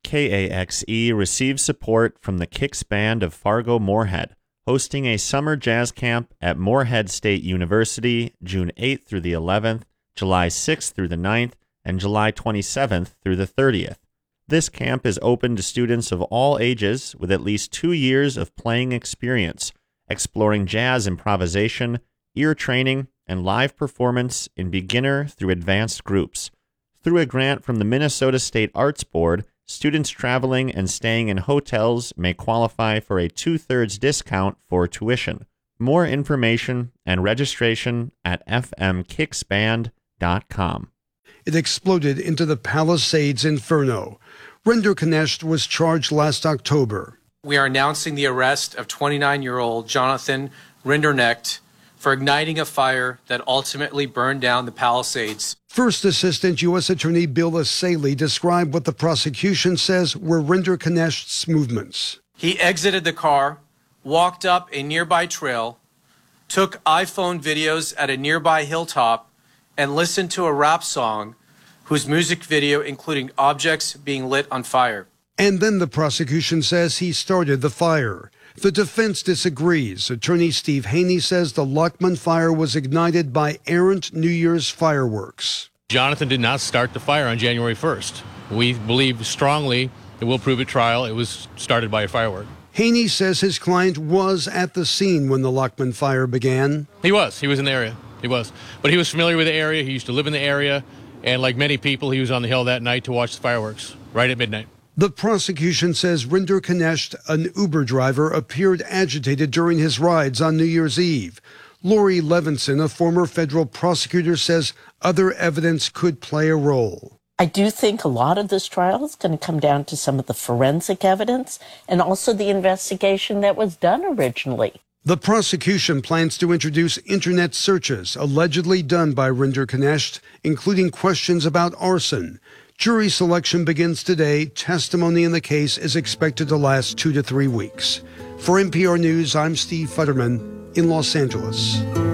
KAXE receives support from the Kicks Band of Fargo-Moorhead, hosting a summer jazz camp at Moorhead State University June 8th through the 11th, July 6th through the 9th, and July 27th through the 30th. This camp is open to students of all ages with at least 2 years of playing experience, exploring jazz improvisation, ear training, and live performance in beginner through advanced groups. Through a grant from the Minnesota State Arts Board, students traveling and staying in hotels may qualify for a 2/3 discount for tuition. More information and registration at fmkicksband.com. It exploded into the Palisades Inferno. Rinderknecht was charged last October. We are announcing the arrest of 29-year-old Jonathan Rinderknecht for igniting a fire that ultimately burned down the Palisades. First Assistant U.S. Attorney Bill Asaley described what the prosecution says were Rinderknecht's movements. He exited the car, walked up a nearby trail, took iPhone videos at a nearby hilltop, and listened to a rap song whose music video including objects being lit on fire. And then the prosecution says he started the fire. The defense disagrees. Attorney Steve Haney says the Lockman fire was ignited by errant New Year's fireworks. Jonathan did not start the fire on January 1st. We believe strongly, and we'll prove at trial, it was started by a firework. Haney says his client was at the scene when the Lockman fire began. He was in the area. He was. But he was familiar with the area. He used to live in the area. And like many people, he was on the hill that night to watch the fireworks, right at midnight. The prosecution says Rinderknecht, an Uber driver, appeared agitated during his rides on New Year's Eve. Lori Levinson, a former federal prosecutor, says other evidence could play a role. I do think a lot of this trial is going to come down to some of the forensic evidence and also the investigation that was done originally. The prosecution plans to introduce internet searches allegedly done by Rinderknecht, including questions about arson. Jury selection begins today. Testimony in the case is expected to last 2 to 3 weeks. For NPR News, I'm Steve Futterman in Los Angeles.